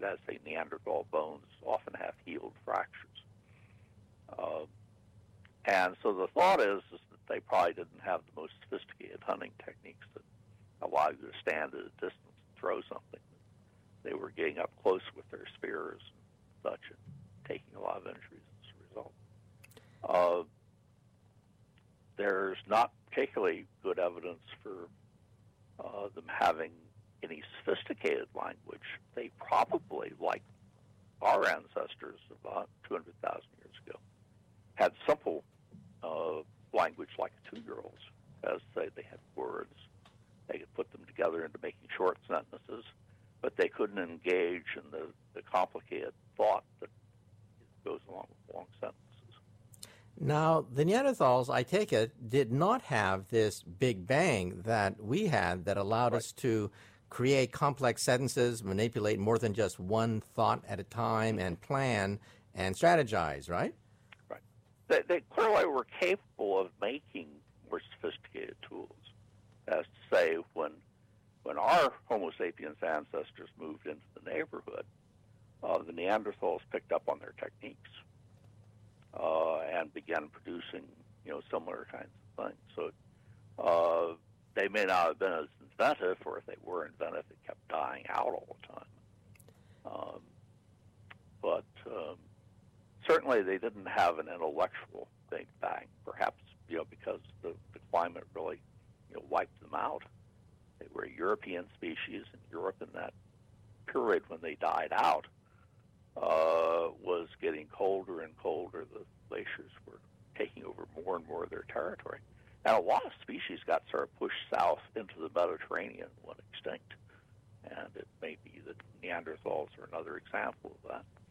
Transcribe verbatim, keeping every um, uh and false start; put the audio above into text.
as say Neanderthal bones often have healed fractures. Uh, and so the thought is, is that they probably didn't have the most sophisticated hunting techniques that allow you to stand at a distance and throw something. They were getting up close with their spears and such and taking a lot of injuries as a result. Uh, there's not particularly good evidence for uh, them having any sophisticated language. They probably, like our ancestors about two hundred thousand years ago, had simple uh, language like a two-year-old's. As say, they had words. They could put them together into making short sentences, but they couldn't engage in the, the complicated thought that goes along with long sentences. Now, the Neanderthals, I take it, did not have this big bang that we had that allowed right. us to create complex sentences, manipulate more than just one thought at a time, and plan and strategize, right? Right. They, they clearly were capable of making more sophisticated tools. As to say, when when our Homo sapiens ancestors moved into the neighborhood, uh, the Neanderthals picked up on their techniques uh, and began producing, you know, similar kinds of things. So uh, they may not have been as inventive, or if they were inventive, they kept dying out all the time. Um, but um, certainly they didn't have an intellectual big bang, perhaps, you know, because the, the climate really, you know, wiped them out. They were a European species, and Europe in that period when they died out uh, was getting colder and colder. The glaciers were taking over more and more of their territory. And a lot of species got sort of pushed south into the Mediterranean and went extinct. And it may be that Neanderthals are another example of that.